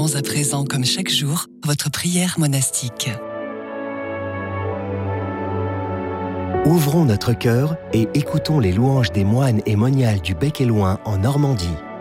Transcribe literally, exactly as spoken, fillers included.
Célébrons à présent, comme chaque jour, votre prière monastique. Ouvrons notre cœur et écoutons les louanges des moines et moniales du Bec et Loing en Normandie.